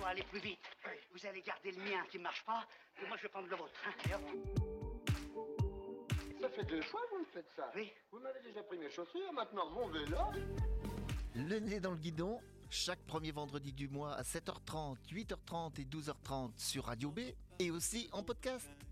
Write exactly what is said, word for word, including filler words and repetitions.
pour aller plus vite. Vous allez garder le mien qui ne marche pas, et moi je vais prendre le vôtre. Hein, et hop. Ça fait deux fois que vous me faites ça. Oui. Vous m'avez déjà pris mes chaussures, maintenant mon vélo. Le nez dans le guidon, chaque premier vendredi du mois à sept heures trente, huit heures trente et douze heures trente sur Radio B et aussi en podcast.